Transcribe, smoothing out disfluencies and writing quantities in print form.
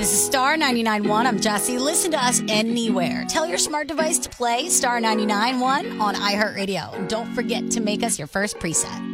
This is Star 99.1. I'm Jesse. Listen to us anywhere. Tell your smart device to play Star 99.1 on iHeartRadio. And don't forget to make us your first preset.